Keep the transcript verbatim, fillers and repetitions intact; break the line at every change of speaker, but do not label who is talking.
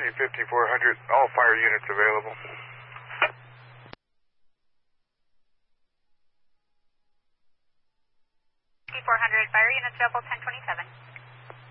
C fifty-four hundred, all fire units available.
fifty-four hundred, fire units available, ten twenty-seven.